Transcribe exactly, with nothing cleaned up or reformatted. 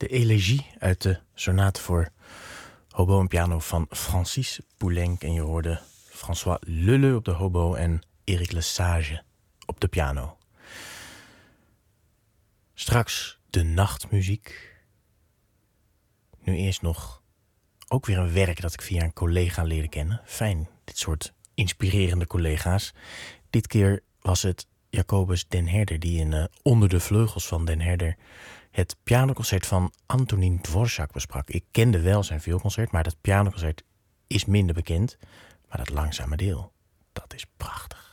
de elegie uit de sonate voor hobo en piano van Francis Poulenc. En je hoorde François Leleu op de hobo en Eric Lesage op de piano. Straks de nachtmuziek. Nu eerst nog ook weer een werk dat ik via een collega leerde kennen. Fijn, dit soort inspirerende collega's. Dit keer was het Jacobus Den Herder die in uh, Onder de vleugels van Den Herder het pianoconcert van Antonín Dvořák besprak. Ik kende wel zijn vioolconcert, maar dat pianoconcert is minder bekend. Maar dat langzame deel, dat is prachtig.